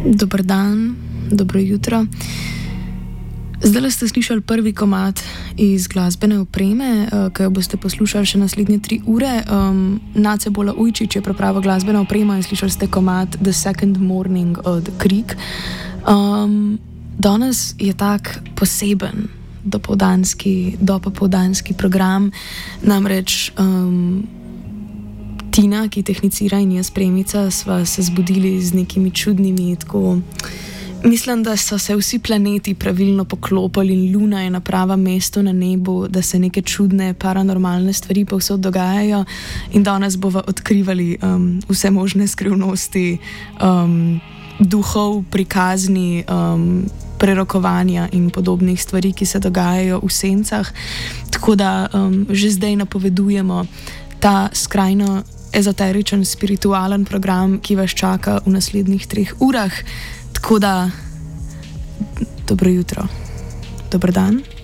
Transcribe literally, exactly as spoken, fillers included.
Dober dan, dobro jutro. Zdaj ste slišali prvi komad iz glasbene opreme, ki jo boste poslušali še naslednje tri ure. Um, Nace Bola Ujčič je pripravil glasbeno opremo in slišali ste komad The Second Morning od Creek. Um, danes je tak poseben dopoldanski, dopoldanski program, namreč um, Tina, ki tehnicira, in jaz premica, sva se zbudili z nekimi čudnimi, tako, mislim, da so se vsi planeti pravilno poklopili in Luna je na pravem mestu na nebu, da se neke čudne paranormalne stvari povsod dogajajo in danes bova odkrivali um, vse možne skrivnosti um, duhov, prikazni, um, prerokovanja in podobnih stvari, ki se dogajajo v sencah. Tako da um, že zdaj napovedujemo ta skrajno ezoteričen, spiritualen program, ki vas čaka v naslednjih treh urah. Tako da, dobro jutro, dober dan.